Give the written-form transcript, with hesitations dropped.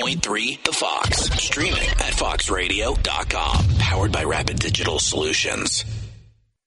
101.3 The Fox. Streaming at foxradio.com. Powered by Rapid Digital Solutions.